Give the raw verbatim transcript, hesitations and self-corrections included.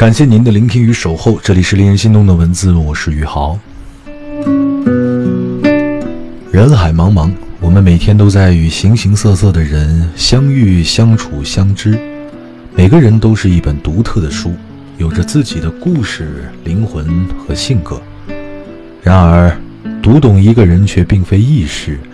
感谢您的聆听与守候，这里是令人心动的文字，我是宇豪。人海茫茫，我们每天都在与形形色色的人相遇、相处、相知。每个人都是一本独特的书，有着自己的故事、灵魂和性格。然而，读懂一个人却并非易事，